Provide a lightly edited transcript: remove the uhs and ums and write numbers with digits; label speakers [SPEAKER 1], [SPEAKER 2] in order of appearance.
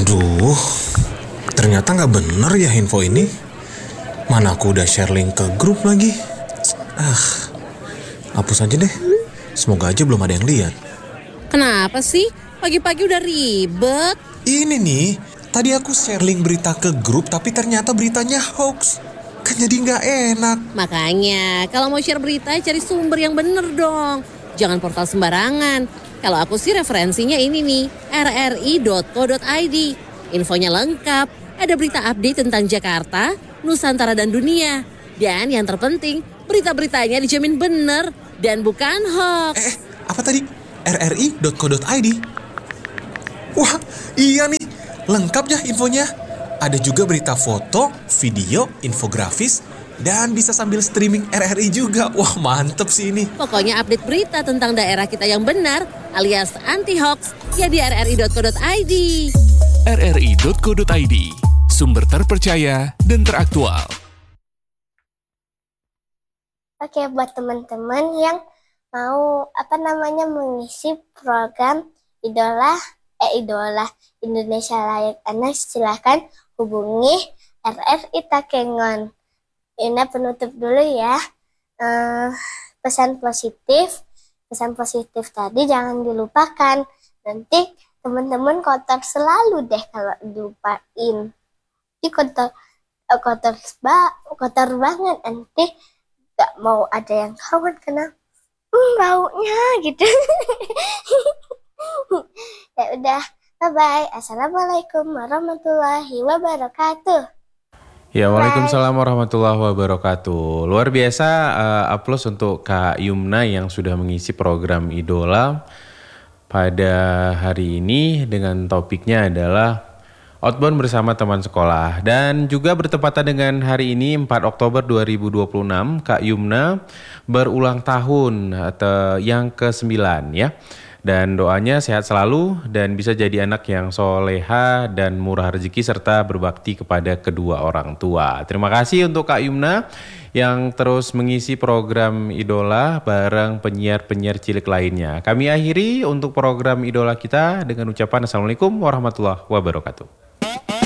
[SPEAKER 1] Aduh, ternyata nggak bener ya info ini. Mana aku udah share link ke grup lagi. Hapus aja deh. Semoga aja belum ada yang lihat.
[SPEAKER 2] Kenapa sih? Pagi-pagi udah ribet.
[SPEAKER 1] Ini nih, tadi aku share link berita ke grup tapi ternyata beritanya hoax. Kan jadi nggak enak.
[SPEAKER 2] Makanya, kalau mau share berita cari sumber yang bener dong. Jangan portal sembarangan. Kalau aku sih referensinya ini nih, rri.co.id. Infonya lengkap, ada berita update tentang Jakarta, Nusantara dan dunia. Dan yang terpenting, berita-beritanya dijamin bener dan bukan hoax.
[SPEAKER 1] Apa tadi? rri.co.id? Wah, iya nih. Lengkap ya infonya. Ada juga berita foto, video, infografis, dan bisa sambil streaming RRI juga. Wah, mantep sih ini.
[SPEAKER 2] Pokoknya update berita tentang daerah kita yang benar alias anti-hoax ya di rri.co.id.
[SPEAKER 3] rri.co.id, sumber terpercaya dan teraktual.
[SPEAKER 4] Oke, buat teman-teman yang mau mengisi program Idola Indonesia Layak Anak, silahkan hubungi RRI Takengon. Ini penutup dulu ya. Pesan positif tadi jangan dilupakan. Nanti teman-teman kotor selalu deh kalau dilupain. Jadi kotor banget, nanti gak mau ada yang kawan kena baunya gitu. Ya udah, bye-bye. Assalamualaikum warahmatullahi wabarakatuh.
[SPEAKER 5] Ya, waalaikumsalam warahmatullahi wabarakatuh. Luar biasa, aplaus untuk Kak Yumna yang sudah mengisi program Idola pada hari ini dengan topiknya adalah outbound bersama teman sekolah. Dan juga bertepatan dengan hari ini 4 Oktober 2026, Kak Yumna berulang tahun atau yang ke-9 ya. Dan doanya sehat selalu dan bisa jadi anak yang soleha dan murah rezeki serta berbakti kepada kedua orang tua. Terima kasih untuk Kak Yumna yang terus mengisi program Idola bareng penyiar-penyiar cilik lainnya. Kami akhiri untuk program Idola kita dengan ucapan Assalamualaikum warahmatullahi wabarakatuh.